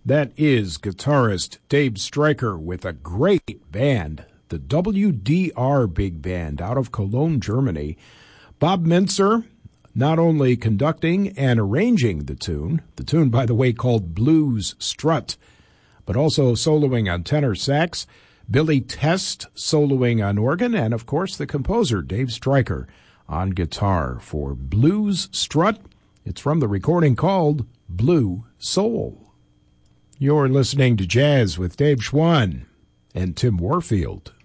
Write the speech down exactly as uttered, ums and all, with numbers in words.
That is guitarist Dave Stryker with a great band, the W D R Big Band out of Cologne, Germany. Bob Mintzer not only conducting and arranging the tune, the tune, by the way, called Blues Strut, but also soloing on tenor sax, Billy Test soloing on organ, and, of course, the composer, Dave Stryker, on guitar for Blues Strut. It's from the recording called Blue Soul. You're listening to Jazz with Dave Schwann and Tim Warfield.